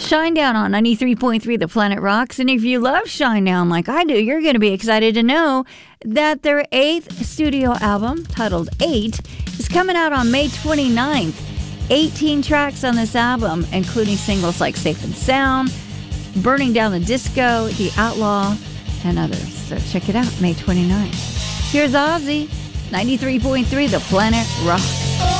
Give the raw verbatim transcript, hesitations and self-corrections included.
Shinedown on ninety-three point three The Planet Rocks. And if you love Shinedown like I do, you're going to be excited to know that their eighth studio album, titled Eight, is coming out on May twenty-ninth. eighteen tracks on this album, including singles like Safe and Sound, Burning Down the Disco, The Outlaw, and others. So check it out, May twenty-ninth. Here's Ozzy, ninety-three point three The Planet Rocks.